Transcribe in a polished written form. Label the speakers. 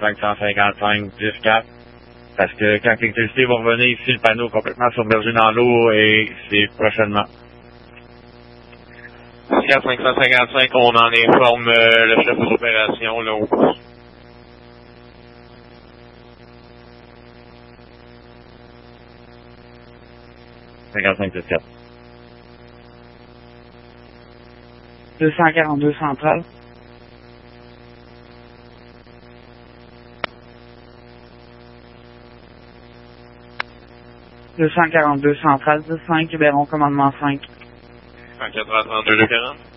Speaker 1: 555 10-4. Parce que quand l'électricité va revenir ici, le panneau est complètement submergé dans l'eau et c'est prochainement.
Speaker 2: 555, on en informe le chef d'opération là au poste.
Speaker 1: 55 10-4.
Speaker 3: 242 centrale. 242 centrale, 5, Libéron, commandement 5.
Speaker 2: 180 32 240.